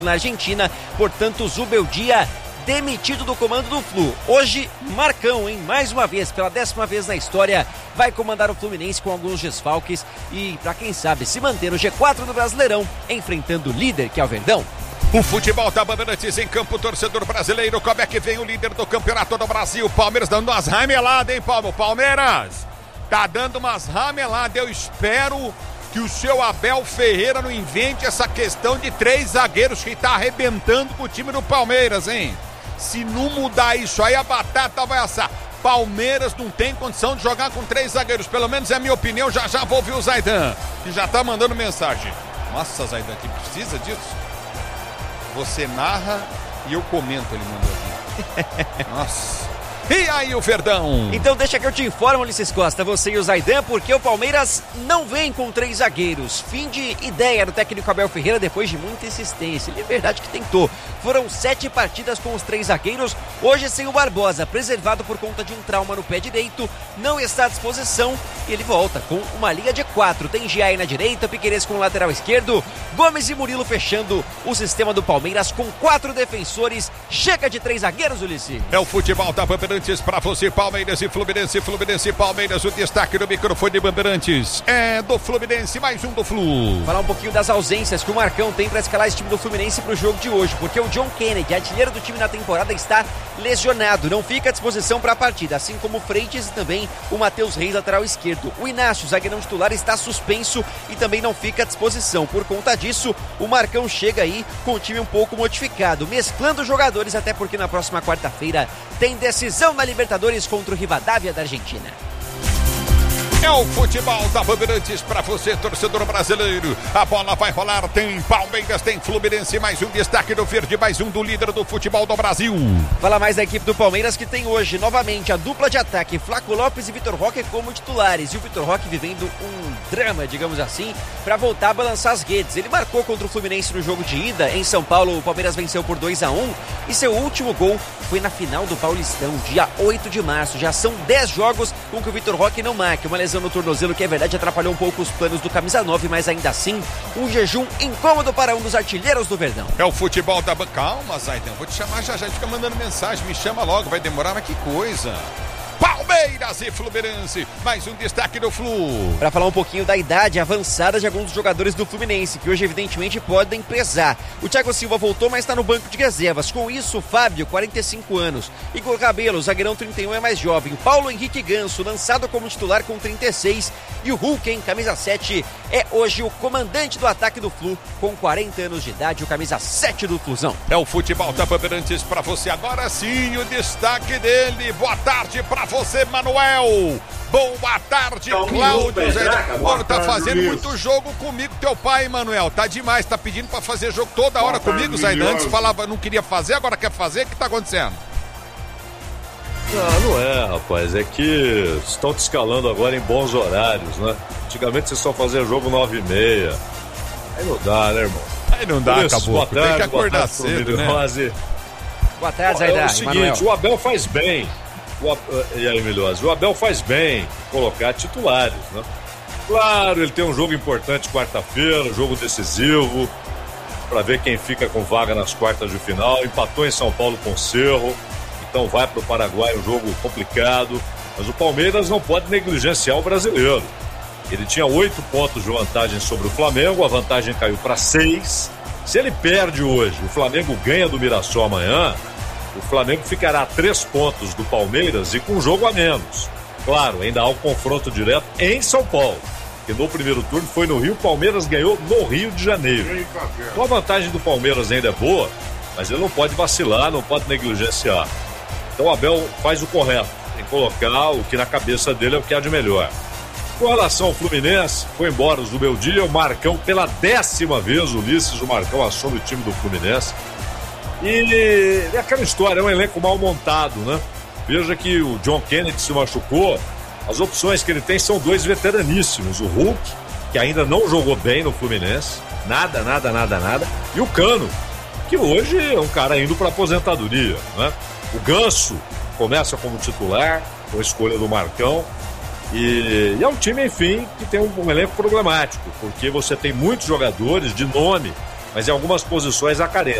na Argentina, portanto Zubeldia demitido do comando do Flu. Hoje, Marcão, mais uma vez, pela 10ª vez na história, vai comandar o Fluminense com alguns desfalques e, para quem sabe, se manter no G4 do Brasileirão, enfrentando o líder, que é o Verdão. O futebol da Bandeirantes em campo, torcedor brasileiro, como é que vem o líder do campeonato do Brasil? Palmeiras dando umas rameladas, hein, Paulo? Palmeiras tá dando umas rameladas, eu espero que o seu Abel Ferreira não invente essa questão de 3 zagueiros que tá arrebentando com o time do Palmeiras, hein? Se não mudar isso aí, a batata vai assar. Palmeiras não tem condição de jogar com 3 zagueiros, pelo menos é a minha opinião. Já vou ouvir o Zaidan, que já tá mandando mensagem. Nossa, Zaidan, que precisa disso? Você narra e eu comento, ele mandou aqui. Nossa. E aí o Verdão? Então deixa que eu te informo, Ulisses Costa, você e o Zaidan, porque o Palmeiras não vem com 3 zagueiros. Fim de ideia do técnico Abel Ferreira depois de muita insistência. Ele é verdade que tentou. Foram 7 partidas com os 3 zagueiros. Hoje sem o Barbosa, preservado por conta de um trauma no pé direito, não está à disposição e ele volta com uma linha de 4. Tem Giai na direita, Piquerez com o lateral esquerdo, Gomes e Murilo fechando o sistema do Palmeiras com 4 defensores. Chega de 3 zagueiros, Ulisses. É o futebol da Bandeirantes para você, Palmeiras e Fluminense, Fluminense e Palmeiras. O destaque do microfone de Bandeirantes é do Fluminense, mais um do Flu. Falar um pouquinho das ausências que o Marcão tem para escalar esse time do Fluminense para o jogo de hoje, porque o John Kennedy, artilheiro do time na temporada, está lesionado, não fica à disposição para a partida, assim como o Freitas e também o Matheus Reis, lateral esquerdo. O Inácio, zagueirão titular, está suspenso e também não fica à disposição. Por conta disso, o Marcão chega aí com o time um pouco modificado, mesclando jogadores, até porque na próxima quarta-feira tem decisão na Libertadores contra o Rivadavia da Argentina. É o futebol da Bandeirantes para você, torcedor brasileiro. A bola vai rolar, tem Palmeiras, tem Fluminense, mais um destaque do verde, mais um do líder do futebol do Brasil. Fala mais da equipe do Palmeiras, que tem hoje novamente a dupla de ataque, Flaco Lopes e Vitor Roque como titulares. E o Vitor Roque vivendo um drama, digamos assim, para voltar a balançar as redes. Ele marcou contra o Fluminense no jogo de ida. Em São Paulo, o Palmeiras venceu por 2-1 e seu último gol foi na final do Paulistão, dia 8 de março. Já são 10 jogos com que o Vitor Roque não marque. Uma lesão no tornozelo que é verdade atrapalhou um pouco os planos do camisa 9, mas ainda assim um jejum incômodo para um dos artilheiros do Verdão. É o futebol da... Calma, Zaidan, vou te chamar já, fica mandando mensagem, me chama logo, vai demorar, mas que coisa. Palmeiras e Fluminense, mais um destaque do Flu. Para falar um pouquinho da idade avançada de alguns dos jogadores do Fluminense, que hoje evidentemente podem pesar. O Thiago Silva voltou, mas está no banco de reservas. Com isso, o Fábio, 45 anos. Igor Rabelo, zagueirão, 31, é mais jovem. Paulo Henrique Ganso, lançado como titular com 36. E o Hulk, em camisa 7, é hoje o comandante do ataque do Flu, com 40 anos de idade, o camisa 7 do Flusão. É o futebol da Bandeirantes para você. Agora sim, o destaque dele. Boa tarde para você, Manuel. Boa tarde, Cláudio. Tá fazendo muito jogo comigo, teu pai, Manuel. Tá demais, tá pedindo pra fazer jogo toda hora comigo, Zaidan. Antes falava não queria fazer, agora quer fazer. O que tá acontecendo? Não é, rapaz. É que estão te escalando agora em bons horários, né? Antigamente você só fazia jogo 9h30. Aí não dá, né, irmão? Aí não dá, acabou. Boa tarde, tem que acordar cedo, né? Boa tarde, Zaidan. É o seguinte, Manuel. O Abel faz bem. E aí, Milhosa? O Abel faz bem colocar titulares, né? Claro, ele tem um jogo importante quarta-feira, um jogo decisivo, para ver quem fica com vaga nas quartas de final. Empatou em São Paulo com o Cerro, então vai para o Paraguai, um jogo complicado. Mas o Palmeiras não pode negligenciar o brasileiro. Ele tinha 8 pontos de vantagem sobre o Flamengo, a vantagem caiu para 6. Se ele perde hoje, o Flamengo ganha do Mirassol amanhã, o Flamengo ficará a 3 pontos do Palmeiras e com um jogo a menos. Claro, ainda há um confronto direto em São Paulo, que no primeiro turno foi no Rio, o Palmeiras ganhou no Rio de Janeiro. Então a vantagem do Palmeiras ainda é boa, mas ele não pode vacilar, não pode negligenciar. Então o Abel faz o correto, em colocar o que na cabeça dele é o que há de melhor. Com relação ao Fluminense, foi embora o Zubeldia, o Marcão, pela 10ª vez, o Ulisses, o Marcão assume o time do Fluminense. E é aquela história, é um elenco mal montado, né? Veja que o John Kennedy se machucou, as opções que ele tem são 2 veteraníssimos, o Hulk, que ainda não jogou bem no Fluminense, nada, e o Cano, que hoje é um cara indo para aposentadoria, né? O Ganso começa como titular, com a escolha do Marcão, e é um time, enfim, que tem um elenco problemático, porque você tem muitos jogadores de nome mas em algumas posições há carência.